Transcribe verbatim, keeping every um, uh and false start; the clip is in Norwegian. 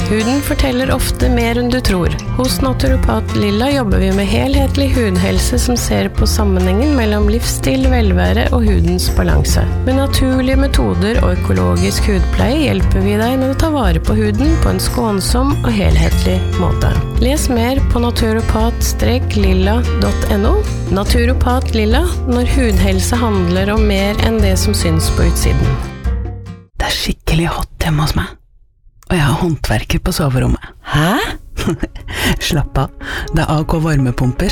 Huden forteller ofte mer enn du tror. Hos Naturopat Lilla jobber vi med helhetlig hudhelse som ser på sammenhengen mellom livsstil, velvære og hudens balanse. Med naturlige metoder og økologisk hudpleie hjelper vi deg med å ta vare på huden på en skånsom og helhetlig måte. Les mer på naturopat lilla punktum no. Naturopat Lilla, når hudhelse handler om mer enn det som syns på utsiden. Det er skikkelig hot hjemme hos meg. Og jeg har håndverker på soverommet. Hæ? Slapp av, det er A K varmepumper